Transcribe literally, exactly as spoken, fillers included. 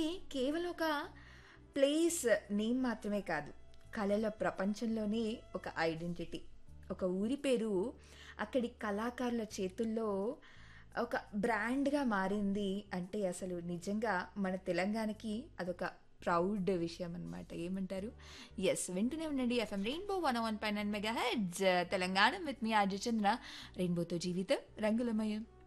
కేవలం ఒక place name మాత్రమే కాదు. కళల ప్రపంచంలోనే ఒక ఐడెంటిటీ. ఒక ఊరి పేరు అక్కడి కళాకారుల చేతుల్లో ఒక బ్రాండ్‌గా మారింది అంటే అసలు నిజంగా మన తెలంగాణకి అదొక ప్రౌడ్ విషయం అన్నమాట. ఏమంటారు? యెస్. వింటూనే ఉండండి FM rainbow one oh one point nine megahertz Telangana with me RJ చంద్ర. రెయిన్బోతో జీవితం రంగులమయం.